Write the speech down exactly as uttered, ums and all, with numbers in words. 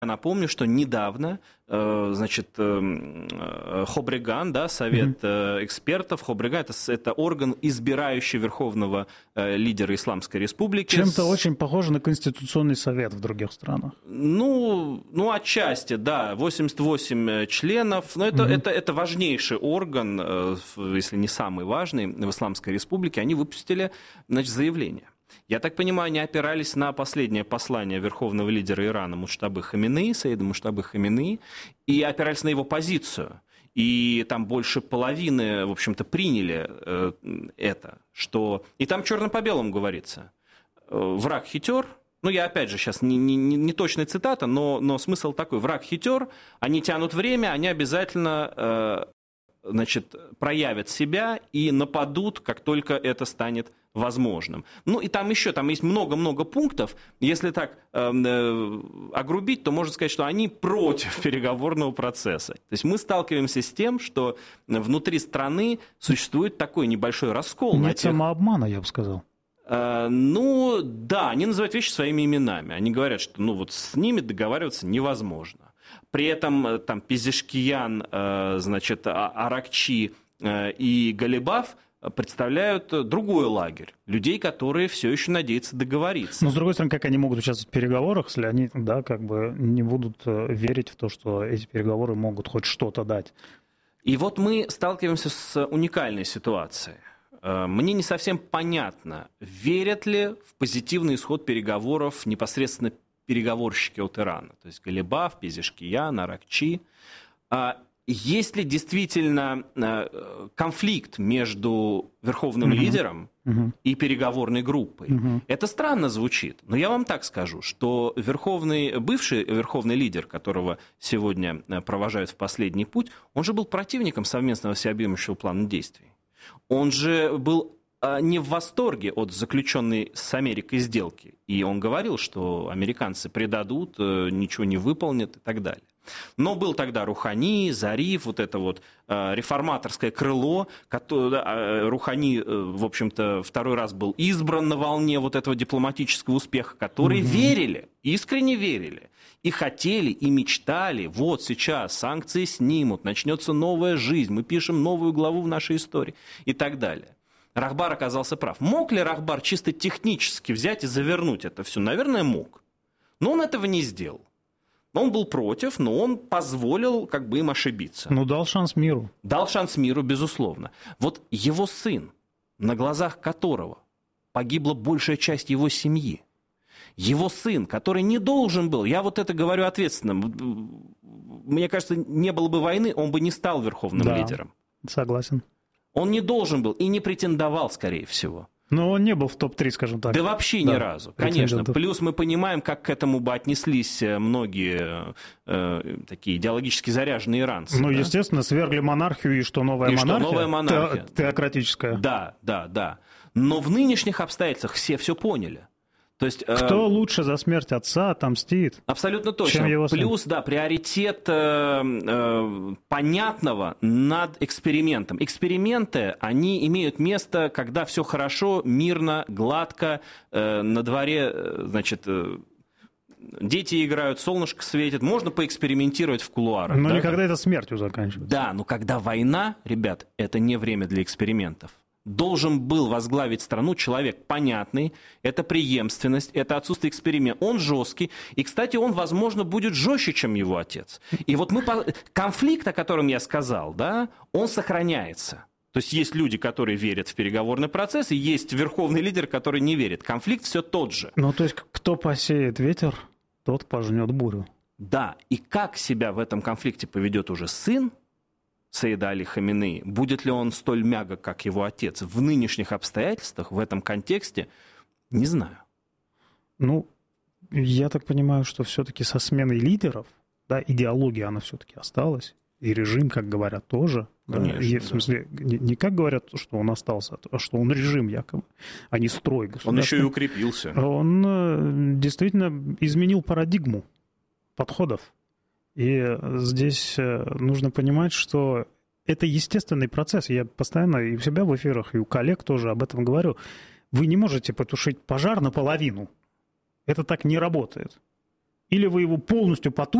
Напомню, что недавно, значит, Хобреган, да, Совет mm-hmm. экспертов, Хобреган это, это орган, избирающий верховного лидера Исламской Республики. Чем-то очень похоже на Конституционный совет в других странах. Ну, ну отчасти, да, восемьдесят восемь членов, но это, mm-hmm. это, это важнейший орган, если не самый важный, в Исламской Республике. Они выпустили, значит, заявление. Я так понимаю, они опирались на последнее послание верховного лидера Ирана Муджтабы Хаминеи, Саида Муджтабы Хаминеи, и опирались на его позицию. И там больше половины, в общем-то, приняли э, это, что... И там черным по белому говорится. Враг хитер. Ну, я, опять же, сейчас не, не, не точная цитата, но, но смысл такой. Враг хитер, они тянут время, они обязательно... Э, значит, проявят себя и нападут, как только это станет возможным. Ну и там еще, там есть много-много пунктов. Если так э, э, огрубить, то можно сказать, что они против переговорного процесса. То есть мы сталкиваемся с тем, что внутри страны существует такой небольшой раскол. Нет тех... самообмана, я бы сказал. Э, ну да, они называют вещи своими именами. Они говорят, что ну, вот с ними договариваться невозможно. При этом там Пезешкиян, значит, Аракчи и Галибаф представляют другой лагерь. Людей, которые все еще надеются договориться. Но, с другой стороны, как они могут участвовать в переговорах, если они, да, как бы не будут верить в то, что эти переговоры могут хоть что-то дать? И вот мы сталкиваемся с уникальной ситуацией. Мне не совсем понятно, верят ли в позитивный исход переговоров непосредственно переговорщики от Ирана, то есть Галибаф, Пезешкиян, Аракчи. Есть ли действительно конфликт между верховным uh-huh. лидером uh-huh. и переговорной группой? Uh-huh. Это странно звучит, но я вам так скажу, что верховный, бывший верховный лидер, которого сегодня провожают в последний путь, он же был противником совместного всеобъемлющего плана действий. Он же был не в восторге от заключенной с Америкой сделки. И он говорил, что американцы предадут, ничего не выполнят и так далее. Но был тогда Рухани, Зариф, вот это вот реформаторское крыло. Которое, Рухани, в общем-то, второй раз был избран на волне вот этого дипломатического успеха, которые mm-hmm. верили, искренне верили. И хотели, и мечтали, вот сейчас санкции снимут, начнется новая жизнь, мы пишем новую главу в нашей истории и так далее. Рахбар оказался прав. Мог ли Рахбар чисто технически взять и завернуть это все? Наверное, мог. Но он этого не сделал. Он был против, но он позволил как бы им ошибиться. Ну, дал шанс миру. Дал шанс миру, безусловно. Вот его сын, на глазах которого погибла большая часть его семьи, его сын, который не должен был, я вот это говорю ответственно, мне кажется, не было бы войны, он бы не стал верховным да, лидером. Согласен. Он не должен был и не претендовал, скорее всего. Но он не был в топ три, скажем так. Да вообще да, ни разу, конечно. Плюс мы понимаем, как к этому бы отнеслись многие э, такие идеологически заряженные иранцы. Ну, да? естественно, свергли монархию, и что новая и монархия? Что новая монархия. Те- теократическая. Да, да, да. Но в нынешних обстоятельствах все все поняли. То есть, кто э, лучше за смерть отца отомстит? Абсолютно точно. Чем его сын? Плюс, да, приоритет э, э, понятного над экспериментом. Эксперименты, они имеют место, когда все хорошо, мирно, гладко, э, на дворе, э, значит, э, дети играют, солнышко светит, можно поэкспериментировать в кулуарах. Но да? никогда это смертью заканчивается. Да, но когда война, ребят, это не время для экспериментов. Должен был возглавить страну человек понятный, это преемственность, это отсутствие эксперимента. Он жесткий, и, кстати, он, возможно, будет жестче, чем его отец. И вот мы... Конфликт, о котором я сказал, да, он сохраняется. То есть есть люди, которые верят в переговорный процесс, и есть верховный лидер, который не верит. Конфликт все тот же. Ну, то есть кто посеет ветер, тот пожнет бурю. Да, и как себя в этом конфликте поведет уже сын Саида Али Хаминеи, будет ли он столь мягок, как его отец, в нынешних обстоятельствах, в этом контексте, не знаю. Ну, я так понимаю, что все-таки со сменой лидеров, да, идеология, она все-таки осталась, и режим, как говорят, тоже. Конечно, да, и, в смысле, да. не, не как говорят, что он остался, а что он режим якобы, а не строй государственный. Он еще и укрепился. Он действительно изменил парадигму подходов. И здесь нужно понимать, что это естественный процесс. Я постоянно и у себя в эфирах, и у коллег тоже об этом говорю. Вы не можете потушить пожар наполовину. Это так не работает. или вы его полностью потушите,